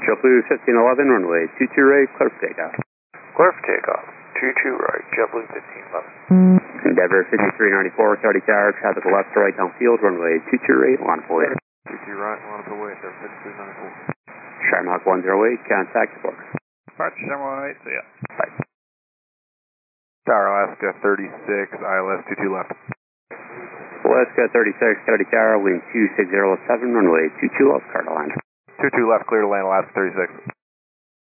JetBlue 1511, runway 22 right, clear for takeoff. Clear for takeoff. 22 right, JetBlue 1511. Endeavor 5394, 30 tower, traffic left to right downfield, runway 22 right, line up away. 22 right, line up away, Endeavor 5394. Sharmach 108, contact support. Departure Shamrock 108, see ya. Bye. Tower Alaska 36, ILS 22 left. Alaska 36, 30 tower, wind 260 left 7, runway 22 left, card line. 22 left, clear to land Alaska 36.